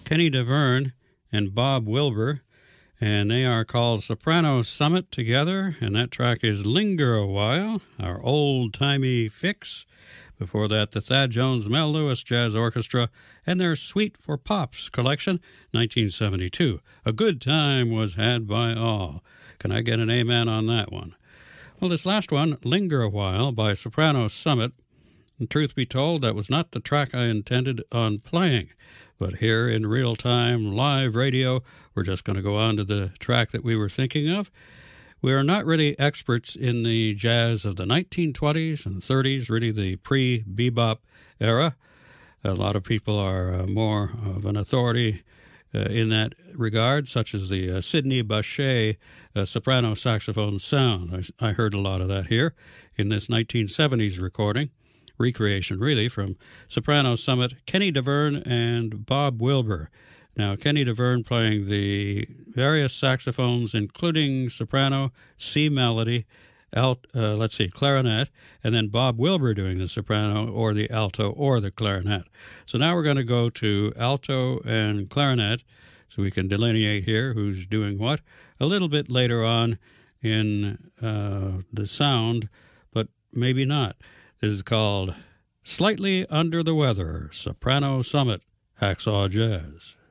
Kenny DeVerne and Bob Wilbur, and they are called Soprano Summit together, and that track is Linger a While, our old-timey fix. Before that, the Thad Jones Mel Lewis Jazz Orchestra and their Suite for Pops collection, 1972. A good time was had by all. Can I get an amen on that one? Well, this last one, Linger a While by Soprano Summit, and truth be told, that was not the track I intended on playing. But here in real-time live radio, we're just going to go on to the track that we were thinking of. We are not really experts in the jazz of the 1920s and 30s, really the pre-bebop era. A lot of people are more of an authority in that regard, such as the Sidney Bechet soprano saxophone sound. I heard a lot of that here in this 1970s recording. Recreation, really, from Soprano Summit, Kenny DeVerne and Bob Wilbur. Now, Kenny DeVerne playing the various saxophones, including soprano, C melody, clarinet, and then Bob Wilbur doing the soprano or the alto or the clarinet. So now we're going to go to alto and clarinet, so we can delineate here who's doing what a little bit later on in the sound, but maybe not. This is called Slightly Under the Weather, Soprano Summit, Hacksaw Jazz.